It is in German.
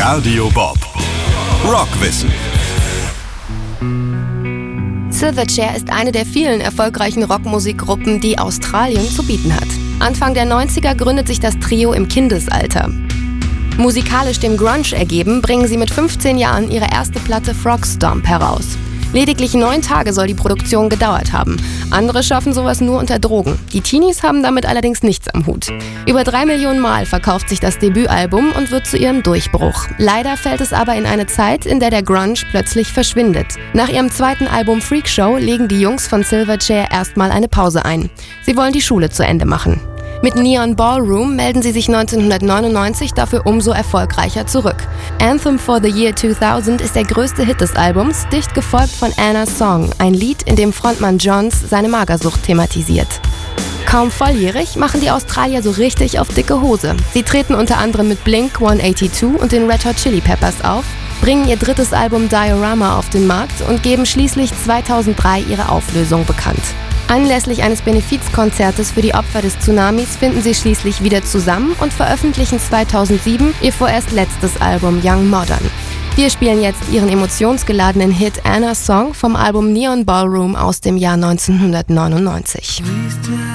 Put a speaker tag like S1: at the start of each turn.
S1: Radio Bob. Rockwissen.
S2: Silverchair ist eine der vielen erfolgreichen Rockmusikgruppen, die Australien zu bieten hat. Anfang der 90er gründet sich das Trio im Kindesalter. Musikalisch dem Grunge ergeben, bringen sie mit 15 Jahren ihre erste Platte Frogstomp heraus. Lediglich 9 Tage soll die Produktion gedauert haben. Andere schaffen sowas nur unter Drogen. Die Teenies haben damit allerdings nichts am Hut. Über 3 Millionen Mal verkauft sich das Debütalbum und wird zu ihrem Durchbruch. Leider fällt es aber in eine Zeit, in der der Grunge plötzlich verschwindet. Nach ihrem zweiten Album Freak Show legen die Jungs von Silverchair erstmal eine Pause ein. Sie wollen die Schule zu Ende machen. Mit Neon Ballroom melden sie sich 1999 dafür umso erfolgreicher zurück. Anthem for the Year 2000 ist der größte Hit des Albums, dicht gefolgt von Anna's Song, ein Lied, in dem Frontmann Johns seine Magersucht thematisiert. Kaum volljährig machen die Australier so richtig auf dicke Hose. Sie treten unter anderem mit Blink-182 und den Red Hot Chili Peppers auf, bringen ihr drittes Album Diorama auf den Markt und geben schließlich 2003 ihre Auflösung bekannt. Anlässlich eines Benefizkonzertes für die Opfer des Tsunamis finden sie schließlich wieder zusammen und veröffentlichen 2007 ihr vorerst letztes Album Young Modern. Wir spielen jetzt ihren emotionsgeladenen Hit Anna's Song vom Album Neon Ballroom aus dem Jahr 1999.